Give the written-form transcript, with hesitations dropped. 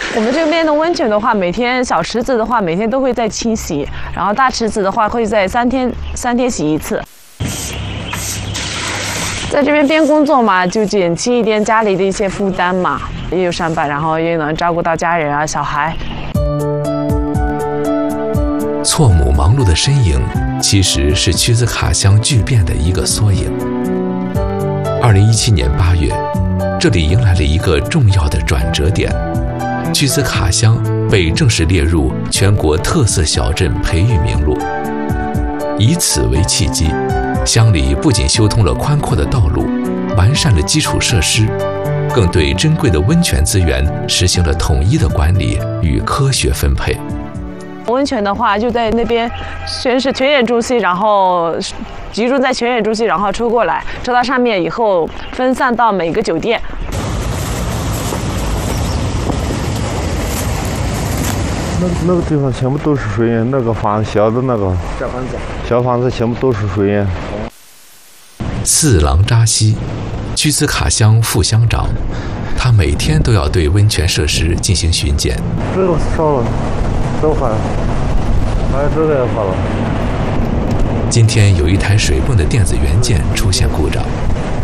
我们这边的温泉的话，每天小池子的话，每天都会在清洗，然后大池子的话会在三天洗一次。在这边边工作嘛，就减轻一点家里的一些负担嘛，也有上班，然后也能照顾到家人啊、小孩。 错母忙碌的身影，其实是屈子卡乡巨变的一个缩影。2017年8月，这里迎来了一个重要的转折点，屈子卡乡被正式列入全国特色小镇培育名录。以此为契机，乡里不仅修通了宽阔的道路，完善了基础设施，更对珍贵的温泉资源实行了统一的管理与科学分配。 温泉的话，就在那边先是泉眼中心，然后集中在泉眼中心，然后抽过来，抽到上面以后分散到每个酒店。 那个地方全部都是水源，那个房小的那个小房子全部都是水源。 四郎扎西，屈子卡乡副乡长，他每天都要对温泉设施进行巡检。 这个烧了，都坏了，还有这个也坏了。 今天有一台水泵的电子元件出现故障，